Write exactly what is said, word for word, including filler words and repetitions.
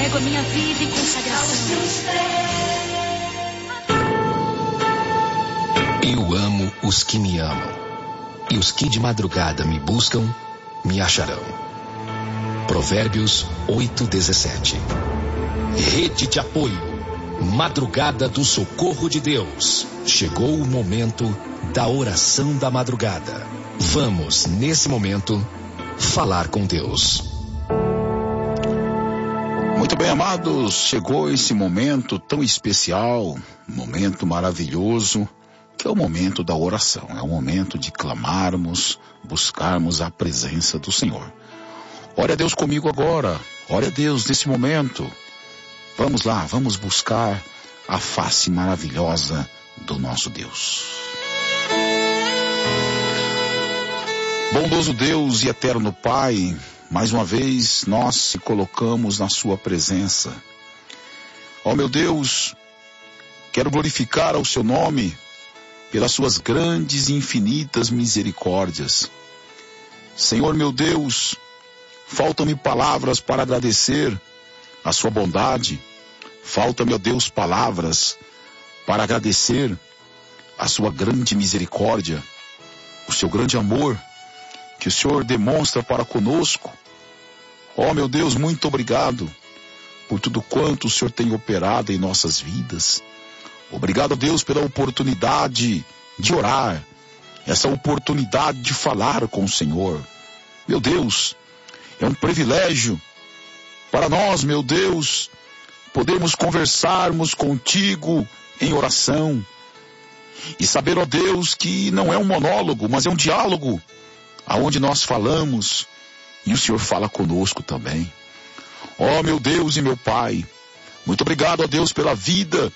entrego a minha vida em consagração. Eu amo os que me amam, e os que de madrugada me buscam, me acharão. Provérbios oito, dezessete. Rede de apoio, Madrugada do Socorro de Deus. Chegou o momento da oração da madrugada. Vamos, nesse momento, falar com Deus. Muito bem, amados, chegou esse momento tão especial, momento maravilhoso, que é o momento da oração. É o momento de clamarmos, buscarmos a presença do Senhor. Ore a Deus comigo agora, ore a Deus nesse momento. Vamos lá, vamos buscar a face maravilhosa do nosso Deus. Bondoso Deus e eterno Pai, mais uma vez nós se colocamos na sua presença. Ó meu Deus, quero glorificar ao seu nome pelas suas grandes e infinitas misericórdias. Senhor meu Deus, faltam-me palavras para agradecer a sua bondade. Faltam-me, ó Deus, palavras para agradecer a sua grande misericórdia, o seu grande amor que o Senhor demonstra para conosco. Ó meu Deus, muito obrigado por tudo quanto o Senhor tem operado em nossas vidas. Obrigado, Deus, pela oportunidade de orar, essa oportunidade de falar com o Senhor. Meu Deus, é um privilégio para nós, meu Deus, podermos conversarmos contigo em oração e saber, ó Deus, que não é um monólogo, mas é um diálogo, aonde nós falamos e o Senhor fala conosco também. Ó meu Deus e meu Pai, muito obrigado, ó Deus, pela vida